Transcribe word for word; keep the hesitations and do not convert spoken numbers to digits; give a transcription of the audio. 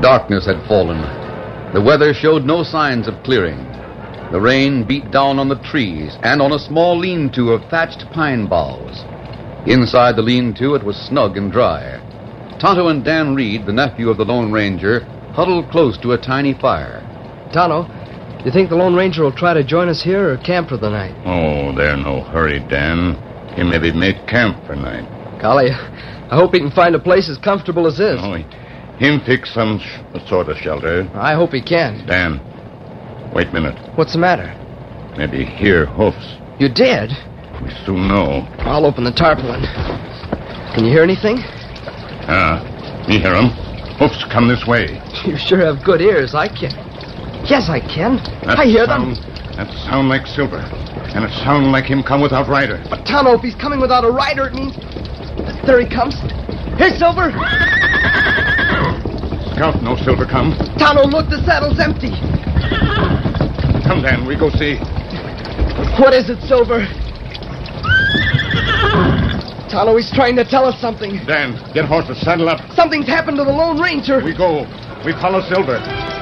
Darkness had fallen. The weather showed no signs of clearing. The rain beat down on the trees and on a small lean-to of thatched pine boughs. Inside the lean-to, it was snug and dry. Tonto and Dan Reed, the nephew of the Lone Ranger, huddled close to a tiny fire. Tonto, you think the Lone Ranger will try to join us here or camp for the night? Oh, there's no hurry, Dan. He maybe make camp for night. Golly, I hope he can find a place as comfortable as this. Oh, he, him fix some sh- sort of shelter. I hope he can. Dan, wait a minute. What's the matter? Maybe hear hoofs. You did? We soon know. I'll open the tarpaulin. Can you hear anything? Ah, me hear 'em. Hoofs come this way. You sure have good ears. I can. Yes, I can. That I hear sound, them. That sound like Silver. And it sound like him come without rider. But Tonto, if he's coming without a rider, it means... There he comes. Here, Silver. Scout, no Silver come. Tonto, look, the saddle's empty. Come, Dan, we go see. What is it, Silver? Tonto, he's trying to tell us something. Dan, get horses, saddle up. Something's happened to the Lone Ranger. We go. We follow Silver.